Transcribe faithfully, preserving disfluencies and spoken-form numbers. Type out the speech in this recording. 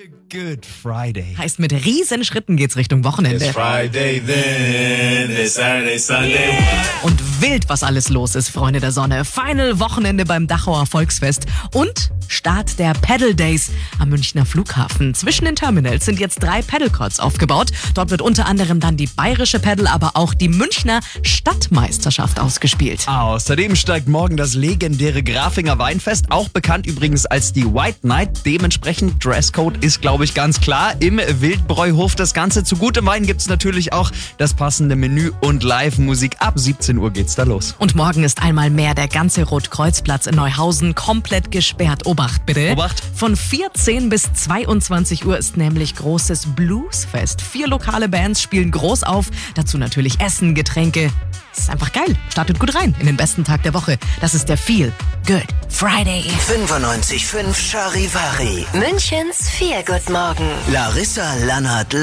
Good Friday. Heißt, mit riesen Schritten geht's Richtung Wochenende. It's Friday then, it's Saturday, Sunday. Und wild, was alles los ist, Freunde der Sonne. Final Wochenende beim Dachauer Volksfest und Start der Paddle Days am Münchner Flughafen. Zwischen den Terminals sind jetzt drei Paddlecourts aufgebaut. Dort wird unter anderem dann die bayerische Paddle, aber auch die Münchner Stadtmeisterschaft ausgespielt. Außerdem steigt morgen das legendäre Grafinger Weinfest, auch bekannt übrigens als die White Night. Dementsprechend Dresscode ist, glaube ich, ganz klar im Wildbräuhof. Das Ganze zu gutem Wein gibt's natürlich auch das passende Menü und Live-Musik. Ab siebzehn Uhr geht's da los. Und morgen ist einmal mehr der ganze Rotkreuzplatz in Neuhausen komplett gesperrt. Obacht bitte. Obacht. Von vierzehn bis zweiundzwanzig Uhr ist nämlich großes Bluesfest. Vier lokale Bands spielen groß auf. Dazu natürlich Essen, Getränke. Es ist einfach geil. Startet gut rein in den besten Tag der Woche. Das ist der Feel Good Friday. fünfundneunzig Komma fünf Charivari. Münchens Feel Good Morgen. Larissa Lannert